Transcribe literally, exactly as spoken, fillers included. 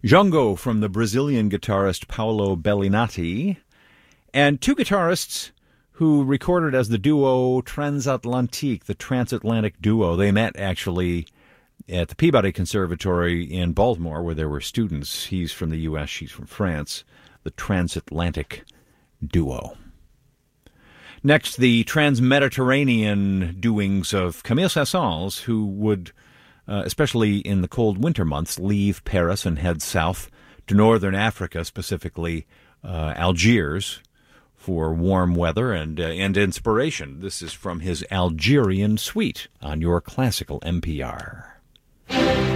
Django from the Brazilian guitarist Paulo Bellinati, and two guitarists who recorded as the duo Transatlantique, the transatlantic duo. They met, actually, at the Peabody Conservatory in Baltimore, where there were students. He's from the U S, she's from France. The transatlantic duo. Next, the trans-Mediterranean doings of Camille Saint-Saëns, who would, uh, especially in the cold winter months, leave Paris and head south to northern Africa, specifically uh, Algiers, for warm weather and, uh, and inspiration. This is from his Algerian Suite on your classical N P R.